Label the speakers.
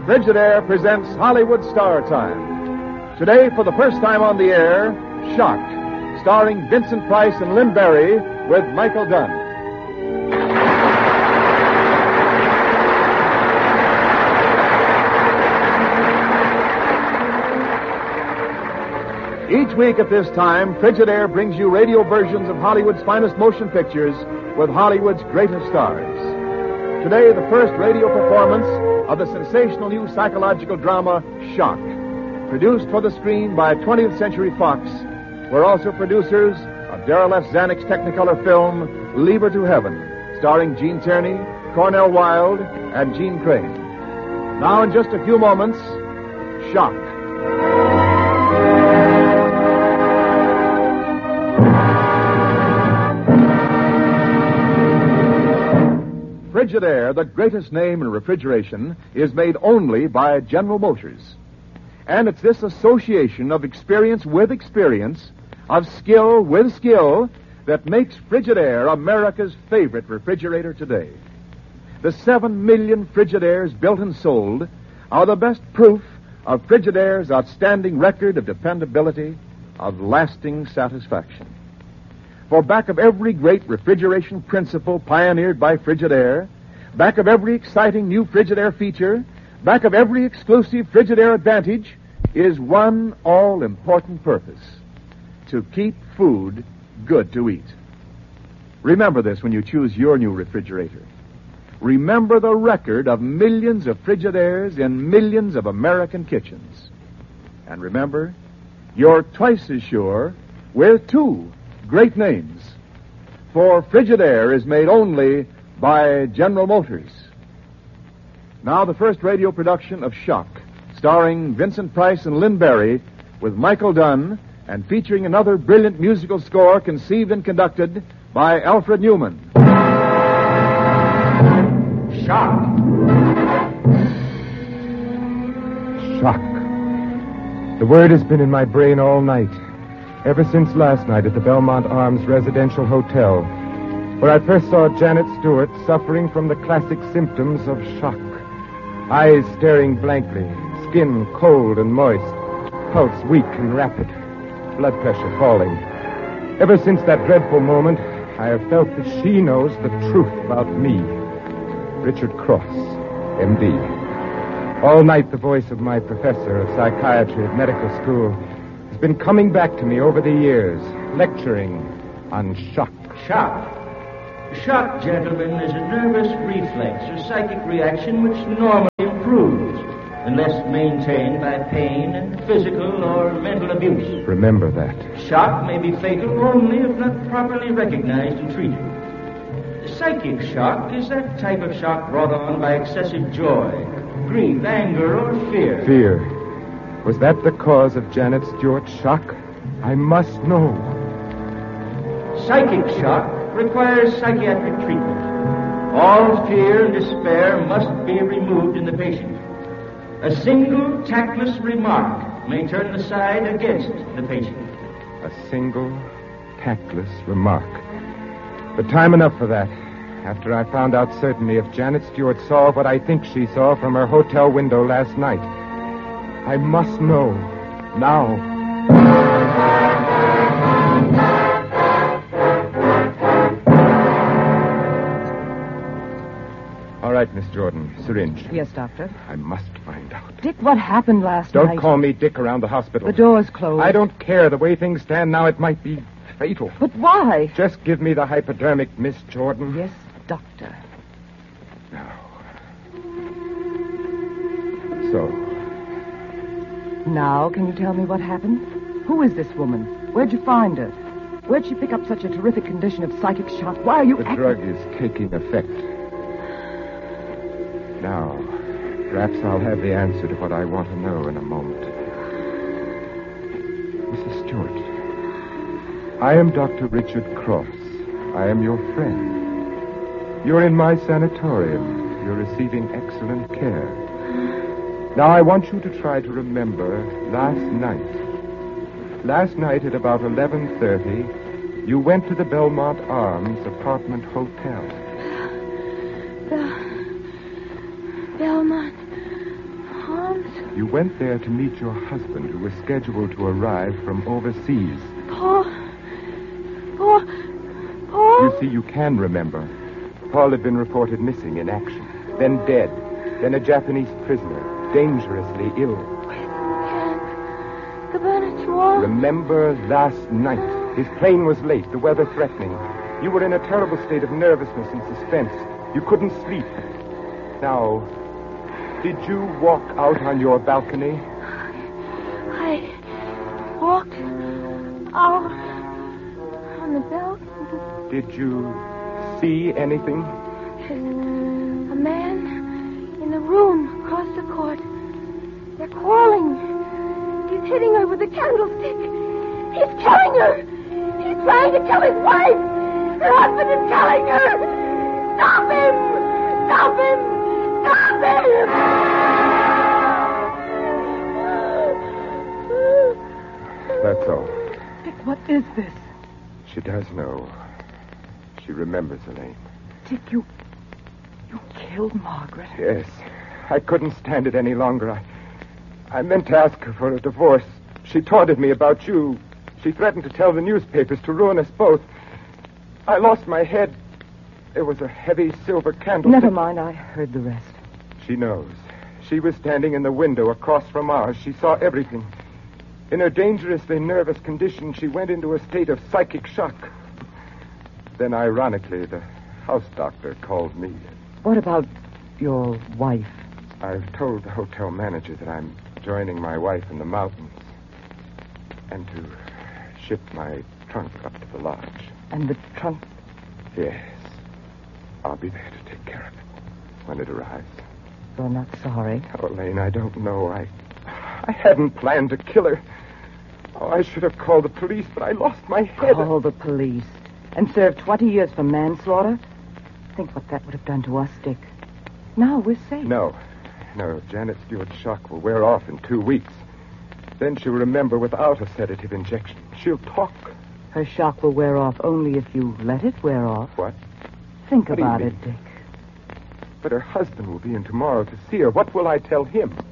Speaker 1: Frigidaire presents Hollywood Star Time. Today, for the first time on the air, Shock, starring Vincent Price and Lynn Barry with Michael Dunn. Each week at this time, Frigidaire brings you radio versions of Hollywood's finest motion pictures with Hollywood's greatest stars. Today, the first radio performance of the sensational new psychological drama, Shock, produced for the screen by 20th Century Fox, were also producers of Darrell F. Zanuck's Technicolor film, Leave Her to Heaven, starring Gene Tierney, Cornell Wilde, and Gene Crane. Now, in just a few moments, Shock. Frigidaire, the greatest name in refrigeration, is made only by General Motors. And it's this association of experience with experience, of skill with skill, that makes Frigidaire America's favorite refrigerator today. The 7 million Frigidaires built and sold are the best proof of Frigidaire's outstanding record of dependability, of lasting satisfaction. For back of every great refrigeration principle pioneered by Frigidaire, back of every exciting new Frigidaire feature, back of every exclusive Frigidaire advantage, is one all-important purpose: to keep food good to eat. Remember this when you choose your new refrigerator. Remember the record of millions of Frigidaires in millions of American kitchens. And remember, you're twice as sure with two great names. For Frigidaire is made only by General Motors. Now the first radio production of Shock, starring Vincent Price and Lynn Barry, with Michael Dunn, and featuring another brilliant musical score conceived and conducted by Alfred Newman. Shock.
Speaker 2: Shock. The word has been in my brain all night. Ever since last night at the Belmont Arms Residential Hotel, where I first saw Janet Stewart suffering from the classic symptoms of shock. Eyes staring blankly, skin cold and moist, pulse weak and rapid, blood pressure falling. Ever since that dreadful moment, I have felt that she knows the truth about me. Richard Cross, M.D. All night the voice of my professor of psychiatry at medical school has been coming back to me over the years, lecturing on shock.
Speaker 3: Shock. Shock, gentlemen, is a nervous reflex or psychic reaction which normally improves unless maintained by pain and physical or mental abuse.
Speaker 2: Remember that.
Speaker 3: Shock may be fatal only if not properly recognized and treated. Psychic shock is that type of shock brought on by excessive joy, grief, anger, or fear.
Speaker 2: Fear. Was that the cause of Janet Stewart's shock? I must know.
Speaker 3: Psychic shock requires psychiatric treatment. All fear and despair must be removed in the patient. A single tactless remark may turn the side against the patient.
Speaker 2: A single tactless remark. But time enough for that. After I found out certainly if Janet Stewart saw what I think she saw from her hotel window last night. I must know. Now. All right, Miss Jordan. Syringe.
Speaker 4: Yes, Doctor.
Speaker 2: I must find out.
Speaker 4: Dick, what happened last night?
Speaker 2: Don't call me Dick around the hospital.
Speaker 4: The door's closed.
Speaker 2: I don't care. The way things stand now, it might be fatal.
Speaker 4: But why?
Speaker 2: Just give me the hypodermic, Miss Jordan.
Speaker 4: Yes, Doctor.
Speaker 2: Now. So.
Speaker 4: Now, can you tell me what happened? Who is this woman? Where'd you find her? Where'd she pick up such a terrific condition of psychic shock? Why are you
Speaker 2: The drug is taking effect. Now, perhaps I'll have the answer to what I want to know in a moment. Mrs. Stewart, I am Dr. Richard Cross. I am your friend. You're in my sanatorium. You're receiving excellent care. Now, I want you to try to remember last night. Last night at about 11:30, you went to the Belmont Arms Apartment Hotel.
Speaker 5: Belmont Arms.
Speaker 2: You went there to meet your husband, who was scheduled to arrive from overseas.
Speaker 5: Paul.
Speaker 2: You see, you can remember. Paul had been reported missing in action, then dead, then a Japanese prisoner, dangerously ill.
Speaker 5: The Burnett Wall.
Speaker 2: Remember last night. His plane was late, the weather threatening. You were in a terrible state of nervousness and suspense. You couldn't sleep. Now, did you walk out on your balcony?
Speaker 5: I walked out on the balcony.
Speaker 2: Did you see anything?
Speaker 5: A man in the room across the court. They're quarreling. He's hitting her with a candlestick. He's killing her. He's trying to kill his wife. Her husband is killing her. Stop him! Stop him! Stop him!
Speaker 2: That's all.
Speaker 4: Dick, what is this?
Speaker 2: She does know. She remembers Elaine.
Speaker 4: Dick, you killed Margaret.
Speaker 2: Yes. I couldn't stand it any longer. I meant to ask her for a divorce. She taunted me about you. She threatened to tell the newspapers to ruin us both. I lost my head. There was a heavy silver candle.
Speaker 4: Never mind, I heard the rest.
Speaker 2: She knows. She was standing in the window across from ours. She saw everything. In her dangerously nervous condition, she went into a state of psychic shock. Then, ironically, the house doctor called me.
Speaker 4: What about your wife?
Speaker 2: I've told the hotel manager that I'm joining my wife in the mountains and to ship my trunk up to the lodge.
Speaker 4: And the trunk?
Speaker 2: Yes. I'll be there to take care of it when it arrives.
Speaker 4: You're not sorry?
Speaker 2: Oh, Elaine, I don't know. I hadn't planned to kill her. Oh, I should have called the police, but I lost my head.
Speaker 4: Call the police. And served 20 years for manslaughter? Think what that would have done to us, Dick. Now we're safe.
Speaker 2: No, Janet Stewart's shock will wear off in 2 weeks. Then she'll remember without a sedative injection. She'll talk.
Speaker 4: Her shock will wear off only if you let it wear off.
Speaker 2: What?
Speaker 4: Think
Speaker 2: What do you
Speaker 4: about
Speaker 2: mean?
Speaker 4: it, Dick.
Speaker 2: But her husband will be in tomorrow to see her. What will I tell him?